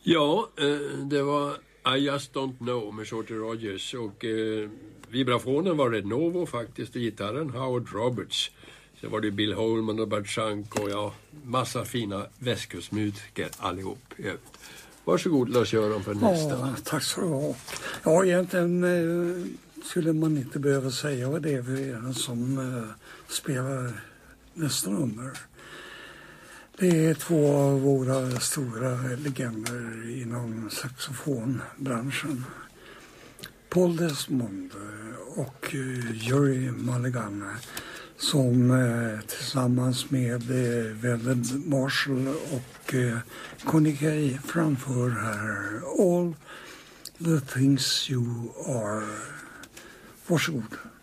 Ja, det var I Just Don't Know med Shorty Rogers och vibrafonen var Red Novo faktiskt och gitarren Howard Roberts. Så var det Bill Holman och Bert Schank och massa fina västkustmusiker allihop. Varsågod Lars-Göran för nästa. Ja, tack så du ha. Ja, egentligen skulle man inte behöva säga vad det är som spelar nästa nummer. Det är två av våra stora legender inom saxofonbranschen. Paul Desmond och Jerry Mulligan som tillsammans med Velvet Marshall och Connie Kay framför här All the Things You Are. Varsågod.